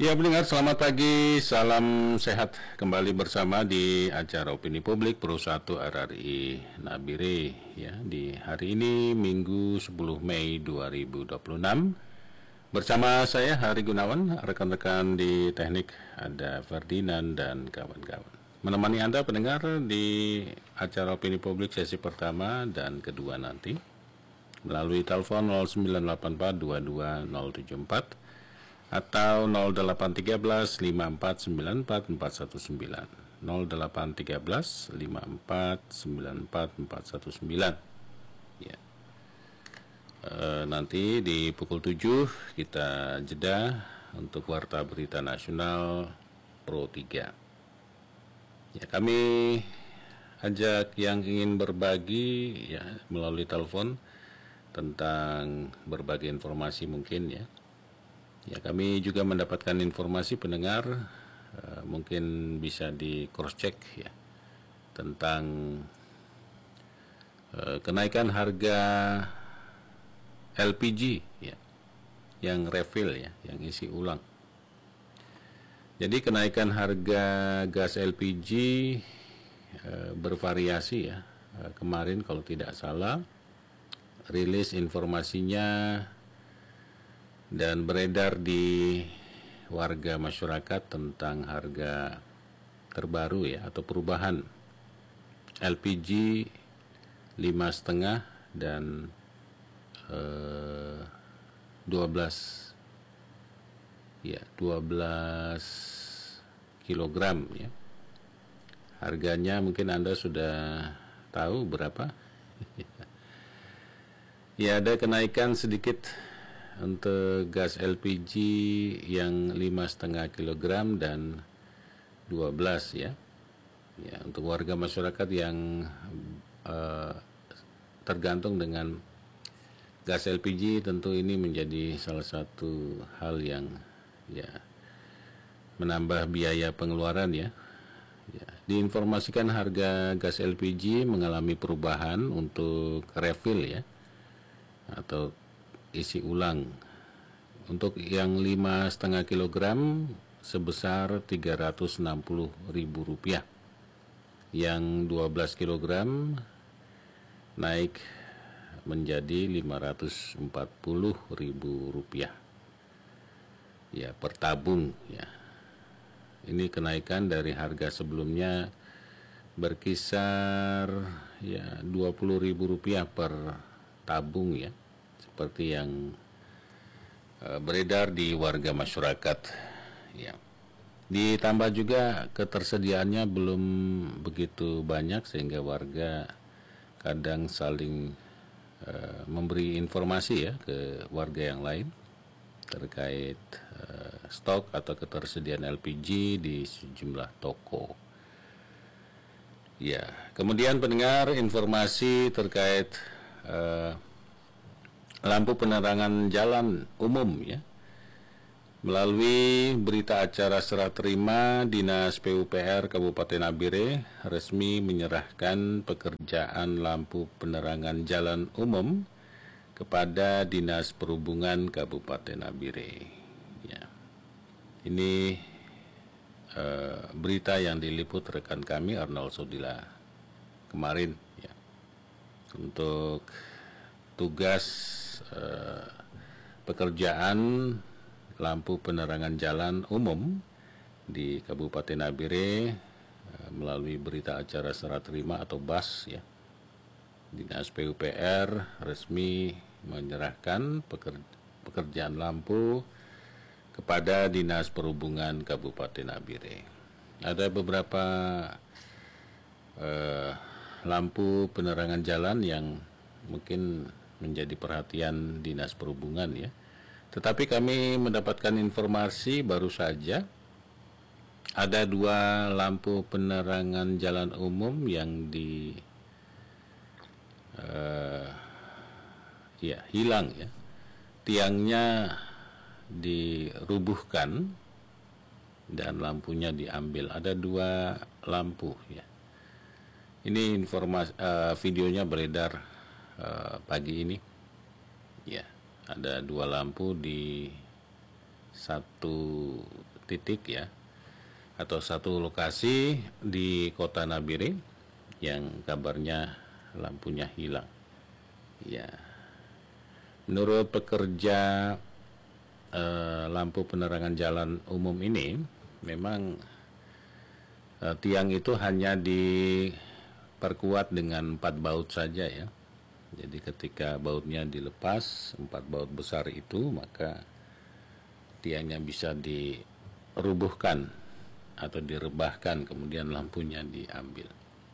Ya pendengar, selamat pagi, salam sehat. Kembali bersama di acara Opini Publik Pro 1 RRI Nabire ya, di hari ini Minggu 10 Mei 2026. Bersama saya Hari Gunawan, rekan-rekan di teknik ada Ferdinand dan kawan-kawan. Menemani Anda pendengar di acara Opini Publik sesi pertama dan kedua nanti melalui telepon 0984 22074 atau 0813 5494 419 0813 5494 419 ya. Nanti di pukul 7 kita jeda untuk Warta Berita Nasional Pro 3 ya. Kami ajak yang ingin berbagi ya melalui telepon tentang berbagai informasi mungkin ya. Ya, kami juga mendapatkan informasi pendengar mungkin bisa di cross check ya tentang kenaikan harga LPG ya, yang refill ya, yang isi ulang. Jadi kenaikan harga gas LPG bervariasi ya. Kemarin kalau tidak salah rilis informasinya dan beredar di warga masyarakat tentang harga terbaru ya atau perubahan LPG 5,5 dan 12 kilogram ya. Harganya mungkin Anda sudah tahu berapa. Ya, ada kenaikan sedikit untuk gas LPG yang 5,5 kg dan 12 ya. Ya, untuk warga masyarakat yang tergantung dengan gas LPG, tentu ini menjadi salah satu hal yang ya menambah biaya pengeluaran ya. Ya, diinformasikan harga gas LPG mengalami perubahan untuk refill ya atau isi ulang. Untuk yang 5,5 kg sebesar Rp360.000. Yang 12 kg naik menjadi Rp540.000 ya per tabung ya. Ini kenaikan dari harga sebelumnya berkisar ya Rp20.000 per tabung ya, seperti yang beredar di warga masyarakat ya. Ditambah juga ketersediaannya belum begitu banyak sehingga warga kadang saling memberi informasi ya ke warga yang lain terkait stok atau ketersediaan LPG di sejumlah toko. Ya, kemudian pendengar informasi terkait lampu penerangan jalan umum ya. Melalui berita acara serah terima, Dinas PUPR Kabupaten Nabire resmi menyerahkan pekerjaan lampu penerangan jalan umum kepada Dinas Perhubungan Kabupaten Nabire. Ya. Ini berita yang diliput rekan kami Arnold Sodila kemarin ya. Untuk tugas pekerjaan lampu penerangan jalan umum di Kabupaten Nabire melalui berita acara serah terima atau BAS ya. Dinas PUPR resmi menyerahkan pekerjaan lampu kepada Dinas Perhubungan Kabupaten Nabire. Ada beberapa lampu penerangan jalan yang mungkin menjadi perhatian Dinas Perhubungan ya. Tetapi kami mendapatkan informasi baru saja ada 2 lampu penerangan jalan umum yang hilang ya. Tiangnya dirubuhkan dan lampunya diambil. Ada 2 lampu ya. Ini informasi videonya beredar pagi ini. Ya, ada 2 lampu di satu titik ya, atau satu lokasi di Kota Nabire yang kabarnya lampunya hilang. Ya, menurut pekerja lampu penerangan jalan umum ini, memang tiang itu hanya diperkuat dengan 4 baut saja ya. Jadi ketika bautnya dilepas, 4 baut besar itu, maka tiangnya bisa dirubuhkan atau direbahkan, kemudian lampunya diambil.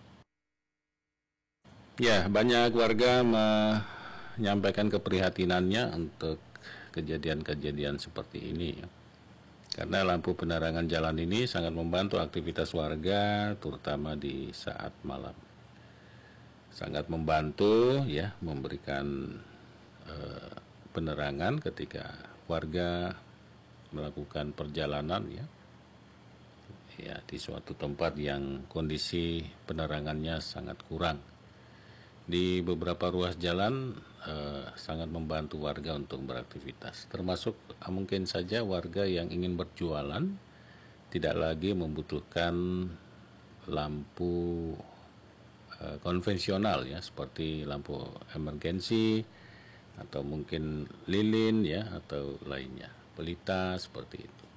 Ya, banyak warga menyampaikan keprihatinannya untuk kejadian-kejadian seperti ini ya. Karena lampu penerangan jalan ini sangat membantu aktivitas warga, terutama di saat malam. Sangat membantu ya, memberikan penerangan ketika warga melakukan perjalanan ya. Ya, di suatu tempat yang kondisi penerangannya sangat kurang. Di beberapa ruas jalan sangat membantu warga untuk beraktivitas, termasuk mungkin saja warga yang ingin berjualan tidak lagi membutuhkan lampu konvensional ya, seperti lampu emergensi atau mungkin lilin ya, atau lainnya, pelita seperti itu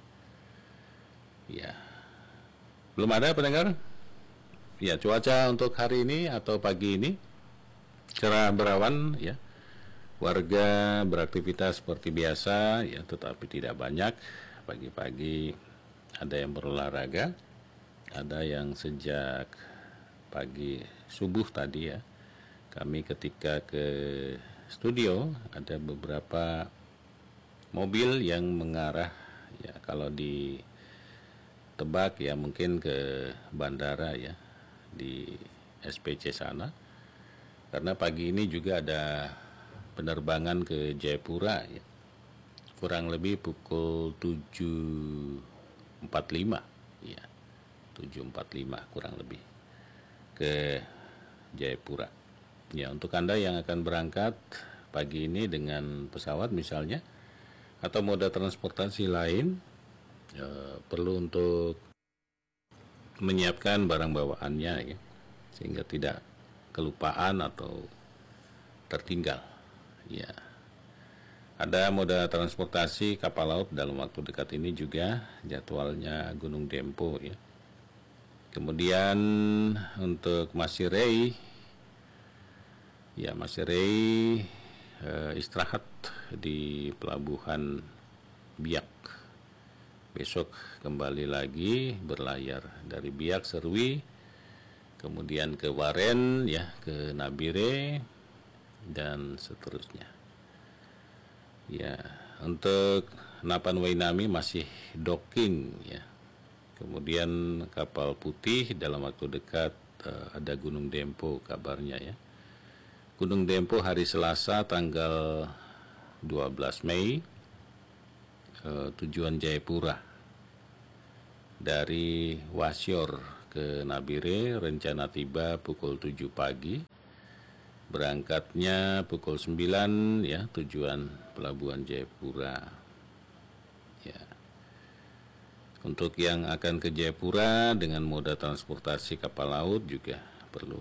ya. Belum ada pendengar ya. Cuaca untuk hari ini atau pagi ini cerah berawan ya. Warga beraktivitas seperti biasa ya, tetapi tidak banyak. Pagi-pagi ada yang berolahraga, ada yang sejak pagi subuh tadi ya. Kami ketika ke studio ada beberapa mobil yang mengarah ya, kalau ditebak ya mungkin ke bandara ya, di SPC sana. Karena pagi ini juga ada penerbangan ke Jayapura ya, kurang lebih pukul 7.45 ya, 7.45 kurang lebih ke Jayapura ya. Untuk Anda yang akan berangkat pagi ini dengan pesawat misalnya atau moda transportasi lain, perlu untuk menyiapkan barang bawaannya ya, sehingga tidak kelupaan atau tertinggal ya. Ada moda transportasi kapal laut dalam waktu dekat ini juga, jadwalnya Gunung Dempo ya. Kemudian untuk Masirei ya, Masirei istirahat di pelabuhan Biak. Besok kembali lagi berlayar dari Biak Serwi, kemudian ke Waren ya, ke Nabire dan seterusnya ya. Untuk Napan Wainami masih docking ya. Kemudian kapal putih dalam waktu dekat ada Gunung Dempo kabarnya ya. Gunung Dempo hari Selasa tanggal 12 Mei tujuan Jayapura. Dari Wasior ke Nabire rencana tiba pukul 7 pagi. Berangkatnya pukul 9 ya, tujuan pelabuhan Jayapura ya. Untuk yang akan ke Jayapura dengan moda transportasi kapal laut juga perlu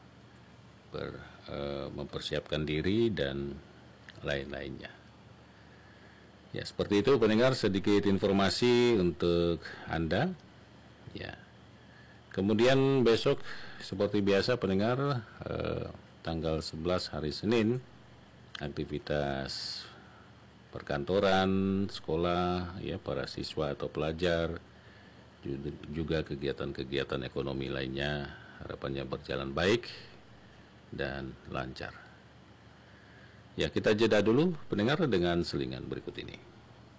mempersiapkan diri dan lain-lainnya ya. Seperti itu pendengar, sedikit informasi untuk Anda ya. Kemudian besok seperti biasa pendengar, tanggal 11 hari Senin, aktivitas perkantoran, sekolah ya, para siswa atau pelajar, juga kegiatan-kegiatan ekonomi lainnya harapannya berjalan baik dan lancar. Ya, kita jeda dulu pendengar dengan selingan berikut ini.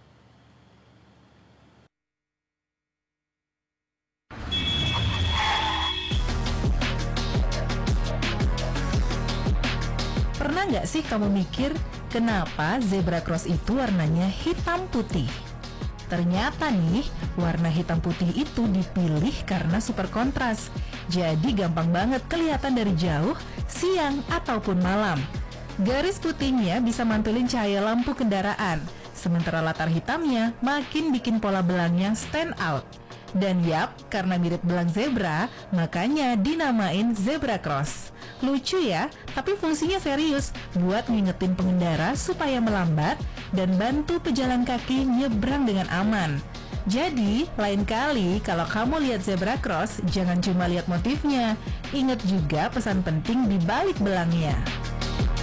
Pernah nggak sih kamu mikir kenapa zebra cross itu warnanya hitam putih? Ternyata nih, warna hitam putih itu dipilih karena super kontras. Jadi gampang banget kelihatan dari jauh, siang ataupun malam. Garis putihnya bisa mantulin cahaya lampu kendaraan. sementara latar hitamnya makin bikin pola belangnya stand out. Dan yap, karena mirip belang zebra, makanya dinamain zebra cross. Lucu ya, tapi fungsinya serius buat ngingetin pengendara supaya melambat dan bantu pejalan kaki nyebrang dengan aman. Jadi, lain kali kalau kamu lihat zebra cross, jangan cuma lihat motifnya, ingat juga pesan penting di balik belangnya.